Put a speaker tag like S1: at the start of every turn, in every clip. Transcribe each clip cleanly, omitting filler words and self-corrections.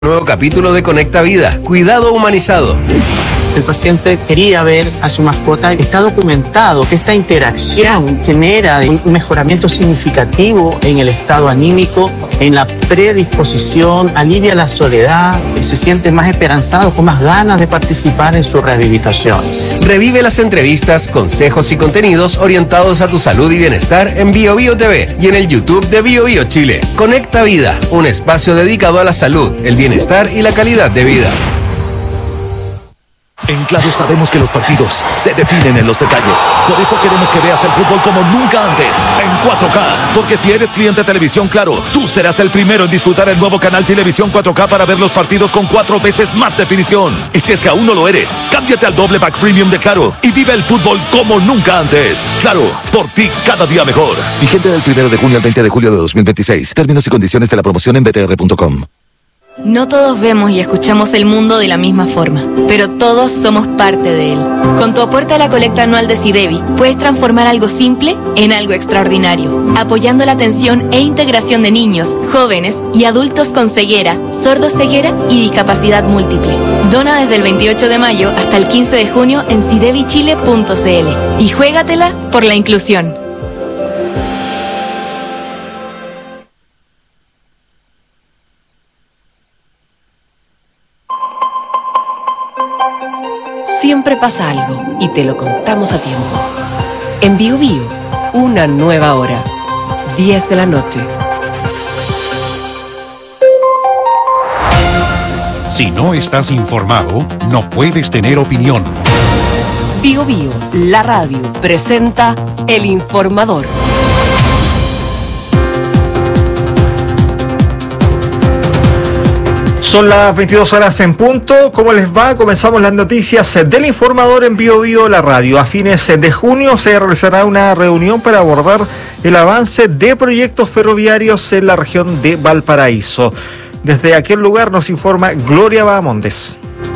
S1: Nuevo capítulo de Conecta Vida, cuidado humanizado.
S2: El paciente quería ver a su mascota. Está documentado que esta interacción genera un mejoramiento significativo en el estado anímico, en la predisposición, alivia la soledad, se siente más esperanzado, con más ganas de participar en su rehabilitación.
S1: Revive las entrevistas, consejos y contenidos orientados a tu salud y bienestar en BioBio TV y en el YouTube de BioBio Chile. Conecta Vida, un espacio dedicado a la salud, el bienestar y la calidad de vida.
S3: En Claro sabemos que los partidos se definen en los detalles. Por eso queremos que veas el fútbol como nunca antes, en 4K. Porque si eres cliente de Televisión Claro, tú serás el primero en disfrutar el nuevo canal Televisión 4K para ver los partidos con 4 veces más definición. Y si es que aún no lo eres, cámbiate al doble pack premium de Claro y vive el fútbol como nunca antes. Claro, por ti cada día mejor. Vigente del 1 de junio al 20 de julio de 2026. Términos y condiciones de la promoción en btr.com.
S4: No todos vemos y escuchamos el mundo de la misma forma, pero todos somos parte de él. Con tu aporte a la colecta anual de SIDEBI, puedes transformar algo simple en algo extraordinario, apoyando la atención e integración de niños, jóvenes y adultos con ceguera, sordoceguera y discapacidad múltiple. Dona desde el 28 de mayo hasta el 15 de junio en sidebichile.cl y juégatela por la inclusión.
S5: Siempre pasa algo y te lo contamos a tiempo. En BioBio, una nueva hora. 10 de la noche.
S6: Si no estás informado, no puedes tener opinión.
S5: BioBio, la radio, presenta El Informador.
S7: Son las 22 horas en punto. ¿Cómo les va? Comenzamos las noticias del Informador en BioBio, la radio. A fines de junio se realizará una reunión para abordar el avance de proyectos ferroviarios en la región de Valparaíso. Desde aquel lugar nos informa Gloria Bahamondes.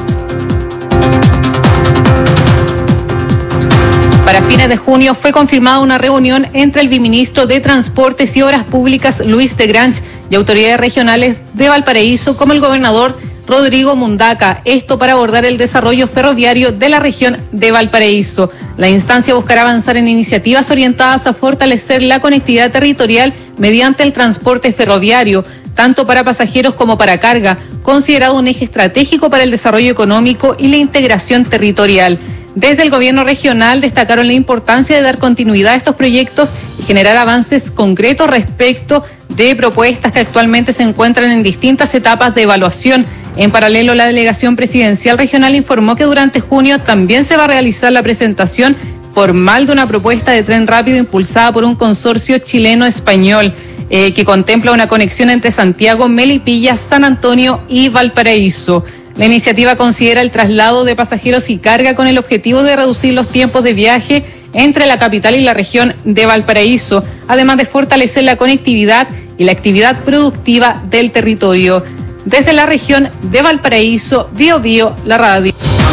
S8: Para fines de junio fue confirmada una reunión entre el viceministro de Transportes y Obras Públicas, Luis de Grange, y autoridades regionales de Valparaíso, como el gobernador Rodrigo Mundaca. Esto para abordar el desarrollo ferroviario de la región de Valparaíso. La instancia buscará avanzar en iniciativas orientadas a fortalecer la conectividad territorial mediante el transporte ferroviario, tanto para pasajeros como para carga, considerado un eje estratégico para el desarrollo económico y la integración territorial. Desde el gobierno regional destacaron la importancia de dar continuidad a estos proyectos y generar avances concretos respecto de propuestas que actualmente se encuentran en distintas etapas de evaluación. En paralelo, la delegación presidencial regional informó que durante junio también se va a realizar la presentación formal de una propuesta de tren rápido impulsada por un consorcio chileno-español que contempla una conexión entre Santiago, Melipilla, San Antonio y Valparaíso. La iniciativa considera el traslado de pasajeros y carga con el objetivo de reducir los tiempos de viaje entre la capital y la región de Valparaíso, además de fortalecer la conectividad y la actividad productiva del territorio. Desde la región de Valparaíso, BioBio, la radio.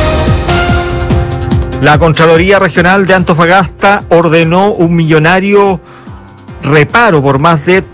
S7: La Contraloría Regional de Antofagasta ordenó un millonario reparo por más de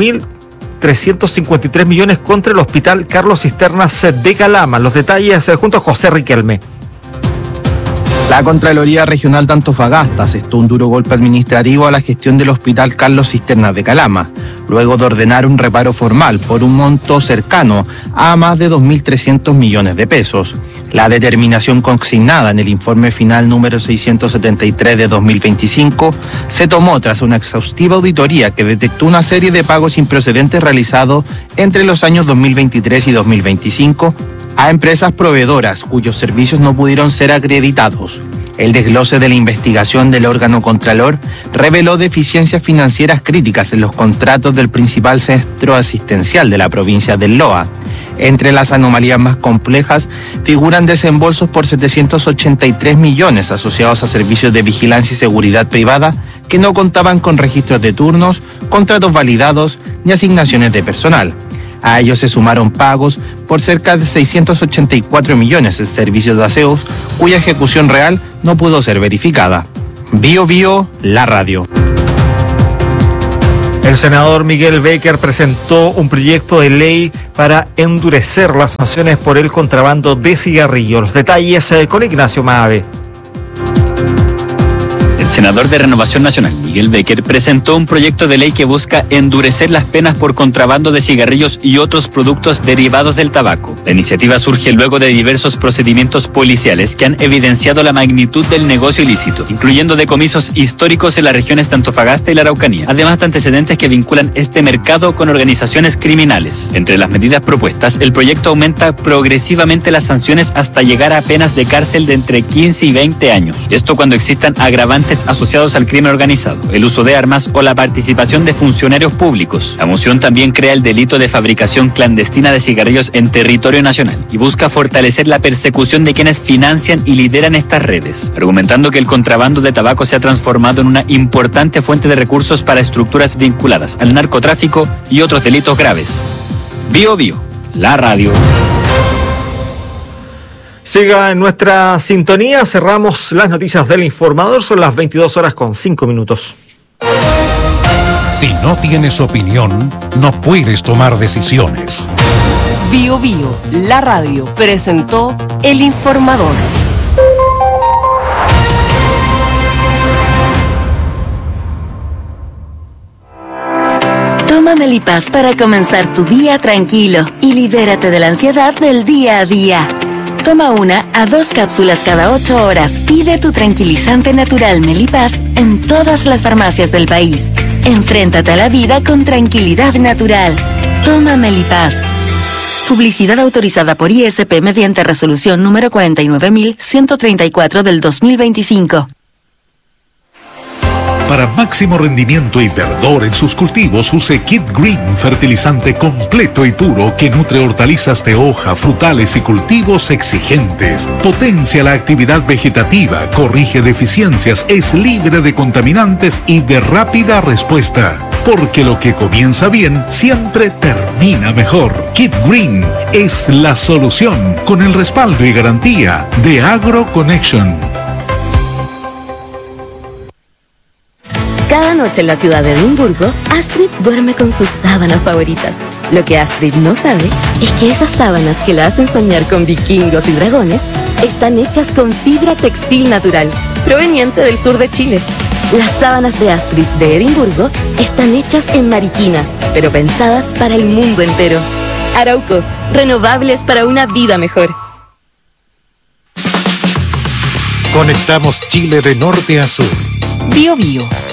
S7: 2.353 millones contra el Hospital Carlos Cisternas de Calama. Los detalles junto a José Riquelme.
S9: La Contraloría Regional de Antofagasta asestó un duro golpe administrativo a la gestión del Hospital Carlos Cisternas de Calama, luego de ordenar un reparo formal por un monto cercano a más de 2.300 millones de pesos. La determinación consignada en el informe final número 673 de 2025 se tomó tras una exhaustiva auditoría que detectó una serie de pagos improcedentes realizados entre los años 2023 y 2025 a empresas proveedoras cuyos servicios no pudieron ser acreditados. El desglose de la investigación del órgano Contralor reveló deficiencias financieras críticas en los contratos del principal centro asistencial de la provincia del Loa. Entre las anomalías más complejas figuran desembolsos por 783 millones asociados a servicios de vigilancia y seguridad privada que no contaban con registros de turnos, contratos validados ni asignaciones de personal. A ellos se sumaron pagos por cerca de 684 millones en servicios de aseos, cuya ejecución real no pudo ser verificada. BioBio, la radio.
S7: El senador Miguel Becker presentó un proyecto de ley para endurecer las sanciones por el contrabando de cigarrillos. Los detalles con Ignacio Maave.
S10: El senador de Renovación Nacional, Miguel Becker, presentó un proyecto de ley que busca endurecer las penas por contrabando de cigarrillos y otros productos derivados del tabaco. La iniciativa surge luego de diversos procedimientos policiales que han evidenciado la magnitud del negocio ilícito, incluyendo decomisos históricos en las regiones de Antofagasta y la Araucanía, además de antecedentes que vinculan este mercado con organizaciones criminales. Entre las medidas propuestas, el proyecto aumenta progresivamente las sanciones hasta llegar a penas de cárcel de entre 15 y 20 años. Esto cuando existan agravantes asociados al crimen organizado, el uso de armas o la participación de funcionarios públicos. La moción también crea el delito de fabricación clandestina de cigarrillos en territorio nacional y busca fortalecer la persecución de quienes financian y lideran estas redes, argumentando que el contrabando de tabaco se ha transformado en una importante fuente de recursos para estructuras vinculadas al narcotráfico y otros delitos graves. Bio Bio, la radio.
S7: Siga en nuestra sintonía, cerramos las noticias del informador, son las 22:05.
S6: Si no tienes opinión, no puedes tomar decisiones.
S5: Bio Bio, la radio, presentó El Informador.
S11: Toma Melipaz para comenzar tu día tranquilo y libérate de la ansiedad del día a día. Toma 1 a 2 cápsulas cada 8 horas. Pide tu tranquilizante natural Melipaz en todas las farmacias del país. Enfréntate a la vida con tranquilidad natural. Toma Melipaz. Publicidad autorizada por ISP mediante resolución número 49.134 del 2025.
S3: Para máximo rendimiento y verdor en sus cultivos, use Kid Green, fertilizante completo y puro que nutre hortalizas de hoja, frutales y cultivos exigentes. Potencia la actividad vegetativa, corrige deficiencias, es libre de contaminantes y de rápida respuesta. Porque lo que comienza bien siempre termina mejor. Kid Green es la solución con el respaldo y garantía de AgroConnection.
S11: Cada noche en la ciudad de Edimburgo, Astrid duerme con sus sábanas favoritas. Lo que Astrid no sabe es que esas sábanas que la hacen soñar con vikingos y dragones están hechas con fibra textil natural, proveniente del sur de Chile. Las sábanas de Astrid de Edimburgo están hechas en Mariquina, pero pensadas para el mundo entero. Arauco, renovables para una vida mejor.
S6: Conectamos Chile de norte a sur.
S5: Bio Bio,